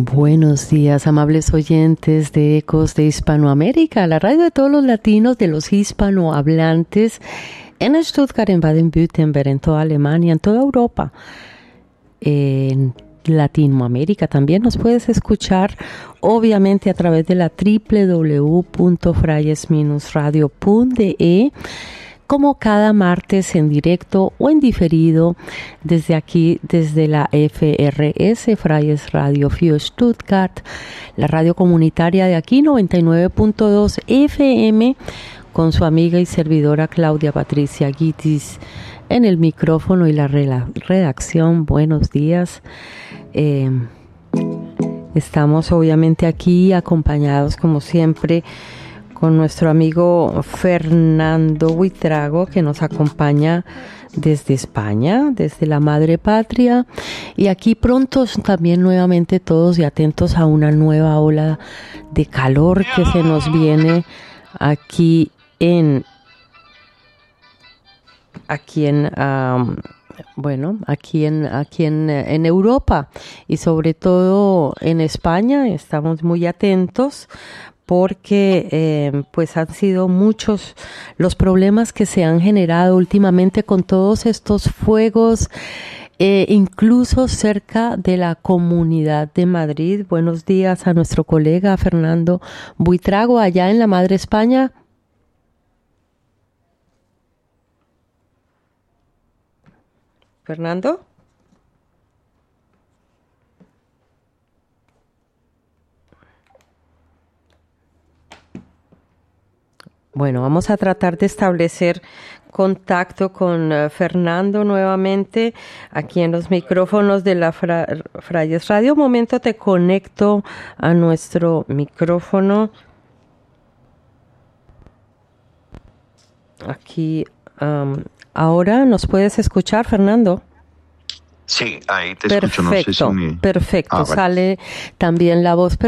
Buenos días, amables oyentes de Ecos de Hispanoamérica, la radio de todos los latinos, de los hispanohablantes en Stuttgart, en Baden-Württemberg, en toda Alemania, en toda Europa, en Latinoamérica. También nos puedes escuchar, obviamente, a través de la www.frayes-radio.de, como cada martes en directo o en diferido desde aquí, desde la FRS, Freies Radio für Stuttgart, la radio comunitaria de aquí, 99.2 FM, con su amiga y servidora Claudia Patricia Guitis en el micrófono y la redacción. Buenos días. Estamos obviamente aquí acompañados, como siempre, con nuestro amigo Fernando Buitrago, que nos acompaña desde España, desde la madre patria, y aquí prontos también nuevamente todos y atentos a una nueva ola de calor que se nos viene aquí en Europa y sobre todo en España. Estamos muy atentos porque pues han sido muchos los problemas que se han generado últimamente con todos estos fuegos, incluso cerca de la Comunidad de Madrid. Buenos días a nuestro colega Fernando Buitrago allá en la Madre España. Fernando. Bueno, vamos a tratar de establecer contacto con Fernando nuevamente aquí en los micrófonos de la Frayes Radio. Un momento, te conecto a nuestro micrófono. Aquí, ahora, ¿nos puedes escuchar, Fernando? Sí, ahí te escucho. No sé si perfecto, vale. Sale también la voz.